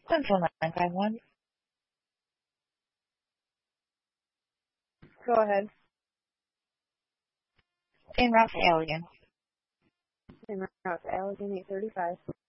Central 951. Go ahead. En route to Allegan. En route to Allegan 835.